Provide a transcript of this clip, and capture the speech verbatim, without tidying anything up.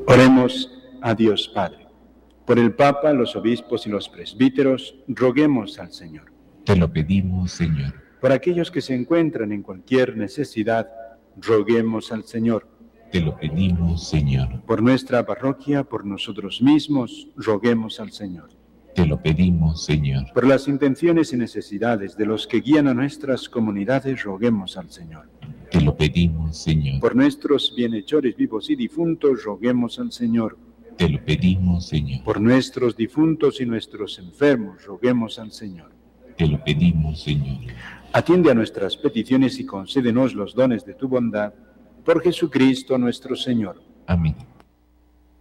Oremos a Dios Padre. Por el Papa, los obispos y los presbíteros, roguemos al Señor. Te lo pedimos, Señor. Por aquellos que se encuentran en cualquier necesidad, roguemos al Señor. Te lo pedimos, Señor. Por nuestra parroquia, por nosotros mismos, roguemos al Señor. Te lo pedimos, Señor. Por las intenciones y necesidades de los que guían a nuestras comunidades, roguemos al Señor. Te lo pedimos, Señor. Por nuestros bienhechores vivos y difuntos, roguemos al Señor. Te lo pedimos, Señor. Por nuestros difuntos y nuestros enfermos, roguemos al Señor. Te lo pedimos, Señor. Atiende a nuestras peticiones y concédenos los dones de tu bondad. Por Jesucristo nuestro Señor. Amén.